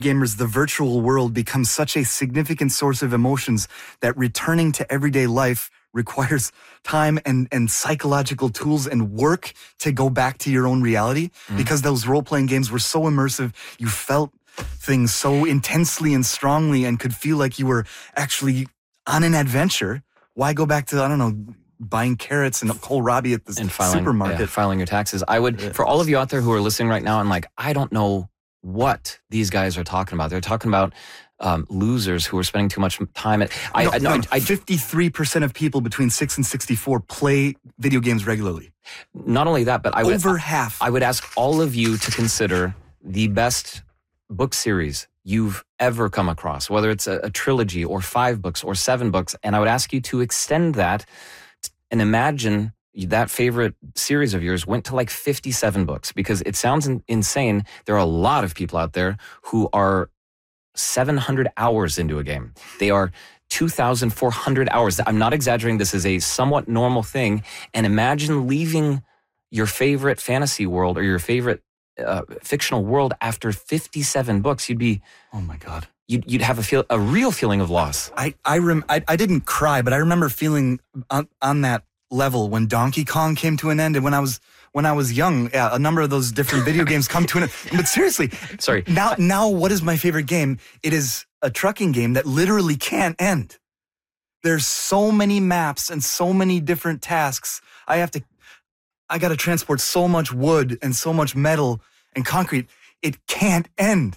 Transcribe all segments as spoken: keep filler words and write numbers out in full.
gamers, the virtual world becomes such a significant source of emotions that returning to everyday life requires time and, and psychological tools and work to go back to your own reality, mm. because those role-playing games were so immersive. You felt things so intensely and strongly and could feel like you were actually on an adventure. Why go back to, I don't know, buying carrots and kohlrabi at the and filing, supermarket? Yeah, filing your taxes. I would, yeah. for all of you out there who are listening right now and like, I don't know what these guys are talking about. They're talking about um, losers who are spending too much time at... I, no, I, no, no, I, fifty-three percent of people between six and sixty-four play video games regularly. Not only that, but I would... Over half. I would ask all of you to consider the best book series you've ever come across, whether it's a, a trilogy or five books or seven books, and I would ask you to extend that and imagine that favorite series of yours went to like fifty-seven books, because it sounds in, insane. There are a lot of people out there who are seven hundred hours into a game. They are two thousand four hundred hours. I'm not exaggerating. This is a somewhat normal thing. And imagine leaving your favorite fantasy world or your favorite uh, fictional world after fifty-seven books. You'd be, oh my God. You'd, you'd have a feel, a real feeling of loss. I I, rem, I I didn't cry, but I remember feeling on, on that level when Donkey Kong came to an end, and when I was when I was young, yeah, a number of those different video games come to an end. But seriously, sorry. Now, now, what is my favorite game? It is a trucking game that literally can't end. There's so many maps and so many different tasks. I have to, I got to transport so much wood and so much metal and concrete. It can't end.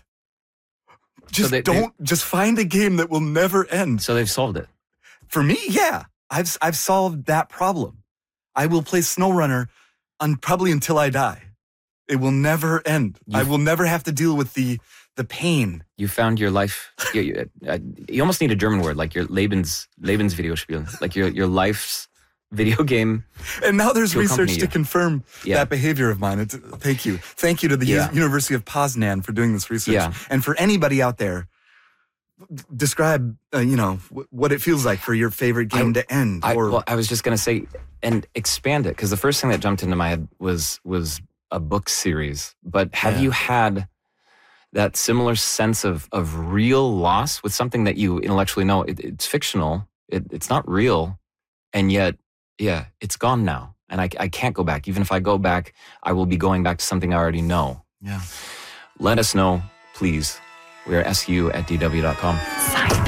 Just so they, don't. they, just find a game that will never end. So they've solved it. For me, yeah. I've I've solved that problem. I will play SnowRunner on probably until I die. It will never end. You've, I will never have to deal with the the pain. You found your life. you, you, uh, you almost need a German word, like your Lebens Lebens Videospiel, like your your life's video game. And now there's to research to you. confirm yeah. that behavior of mine. It's, thank you, thank you to the yeah. U- University of Poznan for doing this research, yeah. and for anybody out there. Describe, uh, you know, w- what it feels like for your favorite game I, to end. I, or well, I was just going to say, and expand it, because the first thing that jumped into my head was was a book series. But have yeah. you had that similar sense of of real loss with something that you intellectually know it, it's fictional, it, it's not real, and yet, yeah, it's gone now, and I, I can't go back. Even if I go back, I will be going back to something I already know. Yeah. Let us know, please. We are S U at D W dot com.